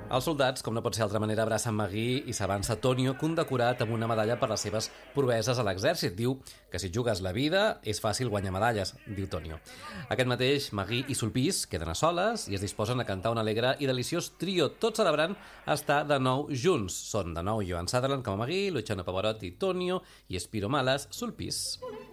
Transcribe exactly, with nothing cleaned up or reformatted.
Els soldats, com no pot ser d'altra manera, abracen Magui i s'avança Tonio, condecorat amb una medalla per les seves proeses a l'exèrcit. Diu que si jugues la vida és fàcil guanyar medalles, diu Tonio. Aquest mateix, Magui i Sulpice queden a soles i es disposen a cantar un alegre i deliciós trio, tot celebrant estar de nou junts. Són de nou Joan Sutherland com a Magui, Luciano Pavarotti, Tonio i Spiro Malas, Sulpice.